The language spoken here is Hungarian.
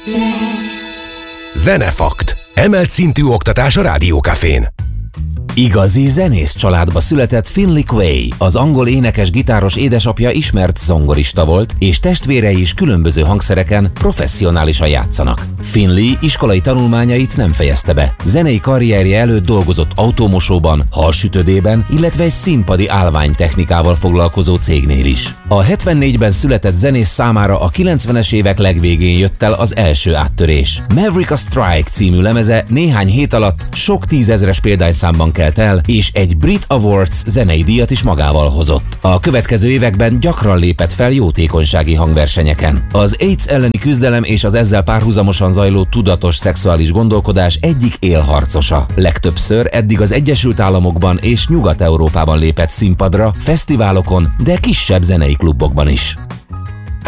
Zenefakt. Emelt szintű oktatás a Rádiókafén. Igazi zenész családba született Finley Quaye. Az angol énekes-gitáros édesapja ismert zongorista volt, és testvérei is különböző hangszereken professzionálisan játszanak. Finley iskolai tanulmányait nem fejezte be. Zenei karrierje előtt dolgozott autómosóban, halsütödében, illetve egy színpadi állványtechnikával foglalkozó cégnél is. A 74-ben született zenész számára a 90-es évek legvégén jött el az első áttörés. Maverick a Strike című lemeze néhány hét alatt sok tízezres példányszámban kelt el, és egy Brit Awards zenei díjat is magával hozott. A következő években gyakran lépett fel jótékonysági hangversenyeken. Az AIDS elleni küzdelem és az ezzel párhuzamosan zajló tudatos szexuális gondolkodás egyik élharcosa. Legtöbbször eddig az Egyesült Államokban és Nyugat-Európában lépett színpadra, fesztiválokon, de kisebb zenei klubokban is.